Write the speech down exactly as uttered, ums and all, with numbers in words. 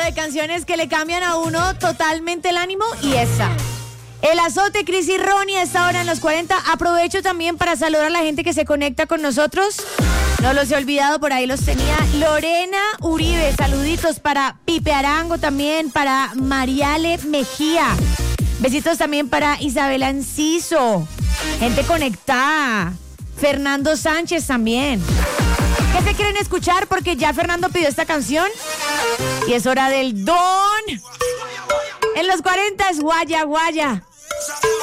de canciones que le cambian a uno totalmente el ánimo y esa. El Azote, Cris y Ronnie a esta hora en los cuarenta. Aprovecho también para saludar a la gente que se conecta con nosotros. No los he olvidado, por ahí los tenía. Lorena Uribe, saluditos para Pipe Arango también, para Mariale Mejía. Besitos también para Isabela Enciso. Gente conectada. Fernando Sánchez también. ¿Qué se quieren escuchar? Porque ya Fernando pidió esta canción. Y es hora del don. En los cuarenta es Guaya Guaya.